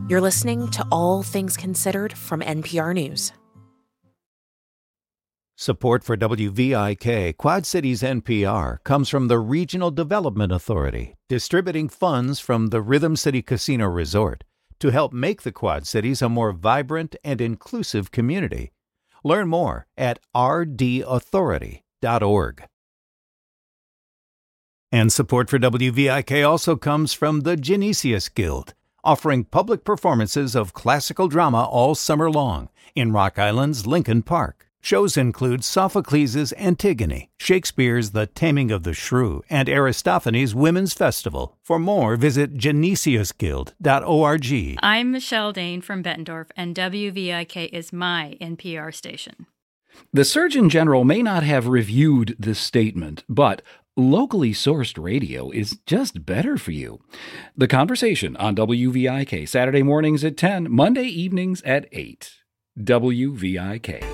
You're listening to All Things Considered from NPR News. Support for WVIK Quad Cities NPR comes from the Regional Development Authority, distributing funds from the Rhythm City Casino Resort to help make the Quad Cities a more vibrant and inclusive community. Learn more at rdauthority.org. And support for WVIK also comes from the Genesius Guild, offering public performances of classical drama all summer long in Rock Island's Lincoln Park. Shows include Sophocles' Antigone, Shakespeare's The Taming of the Shrew, and Aristophanes' Women's Festival. For more, visit genesiusguild.org. I'm Michelle Dane from Bettendorf, and WVIK is my NPR station. The Surgeon General may not have reviewed this statement, but locally sourced radio is just better for you. The Conversation on WVIK, Saturday mornings at 10, Monday evenings at 8. WVIK.